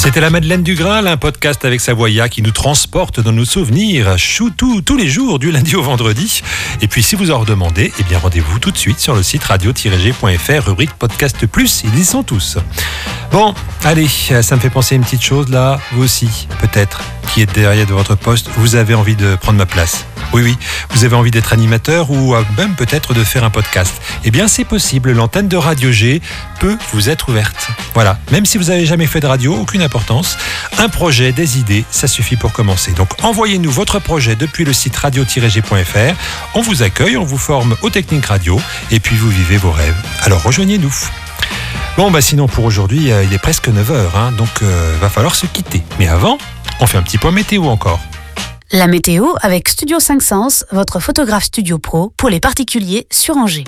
C'était la Madeleine du Graal, un podcast avec Savoya qui nous transporte dans nos souvenirs tous les jours, du lundi au vendredi. Et puis si vous en redemandez, eh bien rendez-vous tout de suite sur le site radio-g.fr, rubrique Podcast Plus, ils y sont tous. Bon, allez, ça me fait penser à une petite chose là, vous aussi, peut-être, qui êtes derrière de votre poste, vous avez envie de prendre ma place. Oui, vous avez envie d'être animateur ou même peut-être de faire un podcast. Eh bien, c'est possible. L'antenne de Radio G peut vous être ouverte. Voilà. Même si vous n'avez jamais fait de radio, aucune importance. Un projet, des idées, ça suffit pour commencer. Donc, envoyez-nous votre projet depuis le site radio-g.fr. On vous accueille, on vous forme aux techniques radio et puis vous vivez vos rêves. Alors, rejoignez-nous. Bon, sinon, pour aujourd'hui, il est presque 9h, donc va falloir se quitter. Mais avant, on fait un petit point météo encore. La météo avec Studio 5 Sens, votre photographe studio pro pour les particuliers sur Angers.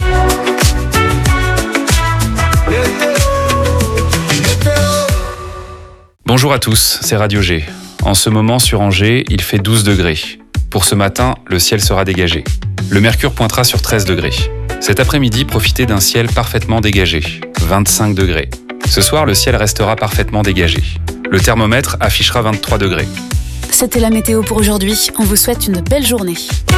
Bonjour à tous, c'est Radio G. En ce moment sur Angers, il fait 12 degrés. Pour ce matin, le ciel sera dégagé. Le mercure pointera sur 13 degrés. Cet après-midi, profitez d'un ciel parfaitement dégagé, 25 degrés. Ce soir, le ciel restera parfaitement dégagé. Le thermomètre affichera 23 degrés. C'était la météo pour aujourd'hui. On vous souhaite une belle journée.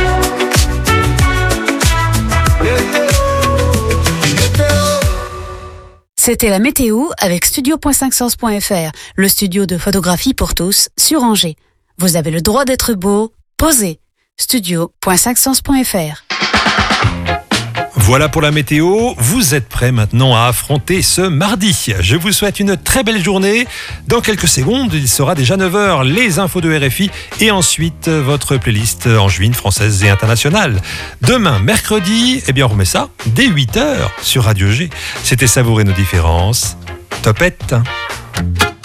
C'était la météo avec studio.5sens.fr, le studio de photographie pour tous sur Angers. Vous avez le droit d'être beau, posez. studio.5sens.fr. Voilà pour la météo, vous êtes prêts maintenant à affronter ce mardi. Je vous souhaite une très belle journée. Dans quelques secondes, il sera déjà 9h, les infos de RFI et ensuite votre playlist angevine, française et internationale. Demain, mercredi, on remet ça dès 8h sur Radio G. C'était Savourer nos différences. Topette.